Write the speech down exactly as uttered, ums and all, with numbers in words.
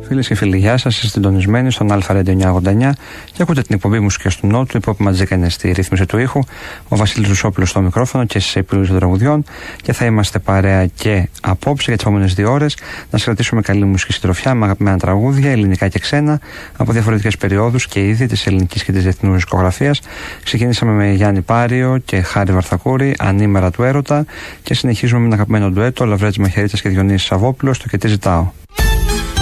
Φίλες και φίλοι, γεια σας. Είστε συντονισμένοι στον Αλφα Radio εννιακόσια ογδόντα εννιά και ακούτε την εκπομπή Μουσικές του Νότου. Η Πόπη Ματζίκα είναι στη ρύθμιση του ήχου, ο Βασίλης Ρουσόπουλος στο μικρόφωνο και στις επιλογές των τραγουδιών. Και θα είμαστε παρέα και απόψε για τις επόμενες δύο ώρες. Να σας κρατήσουμε καλή μουσική συντροφιά με αγαπημένα τραγούδια, ελληνικά και ξένα, από διαφορετικές περιόδους και είδη της ελληνικής και της διεθνούς δισκογραφίας. Ξεκινήσαμε με Γιάννη Πάριο και Χάρη Βαρθακούρη, Ανήμερα του Έρωτα, και συνεχίζουμε με ένα αγαπημένο ντουέτο, Λαβρέτης Μαχαιρίτας και Διονύσης Σαββόπουλος, το Και τι ζητάω.